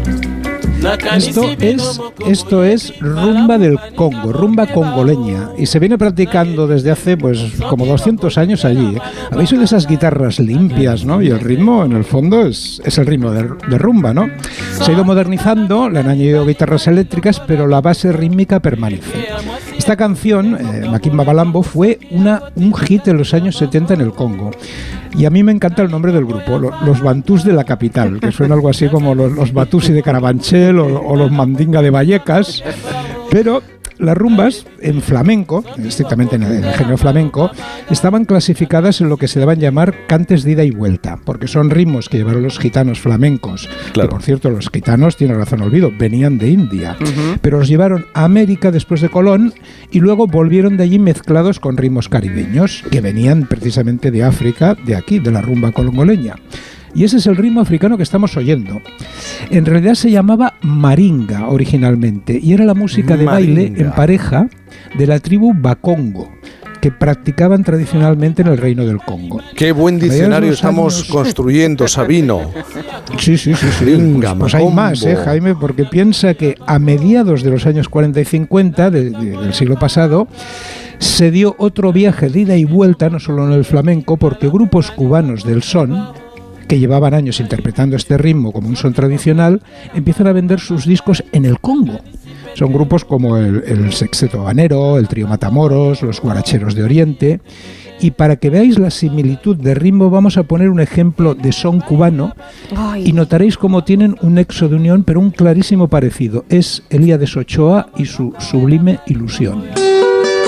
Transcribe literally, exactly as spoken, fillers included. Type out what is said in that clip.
Esto es, esto es rumba del Congo, rumba congoleña, y se viene practicando desde hace pues como doscientos años allí. Habéis oído esas guitarras limpias, ¿no? Y el ritmo, en el fondo, es, es el ritmo de, de rumba, ¿no? Se ha ido modernizando, le han añadido guitarras eléctricas, pero la base rítmica permanece. Esta canción, eh, Makimba Balambo, fue una, un hit en los años setenta en el Congo. Y a mí me encanta el nombre del grupo, lo, los Bantús de la capital, que suena algo así como los, los Batusi de Carabanchel o, o los Mandinga de Vallecas, pero las rumbas en flamenco, estrictamente en el, en el género flamenco, estaban clasificadas en lo que se daban llamar cantes de ida y vuelta, porque son ritmos que llevaron los gitanos flamencos, claro. Que por cierto los gitanos, tiene razón olvido, venían de India, uh-huh. Pero los llevaron a América después de Colón y luego volvieron de allí mezclados con ritmos caribeños, que venían precisamente de África, de aquí, de la rumba congoleña. Y ese es el ritmo africano que estamos oyendo. En realidad se llamaba maringa originalmente y era la música de maringa. Baile en pareja de la tribu Bakongo, que practicaban tradicionalmente en el Reino del Congo. Qué buen diccionario estamos años... construyendo, Sabino. Sí, sí, sí, sí. Venga, pues, pues hay más, ¿eh, Jaime? Porque piensa que a mediados de los años cuarenta y cincuenta de, de, del siglo pasado se dio otro viaje de ida y vuelta, no solo en el flamenco, porque grupos cubanos del son, que llevaban años interpretando este ritmo como un son tradicional, empiezan a vender sus discos en el Congo. Son grupos como el, el Sexteto Habanero, el Trío Matamoros, los Guaracheros de Oriente. Y para que veáis la similitud de ritmo, vamos a poner un ejemplo de son cubano. Ay. Y notaréis cómo tienen un nexo de unión, pero un clarísimo parecido. Es Elías Ochoa y su Sublime Ilusión.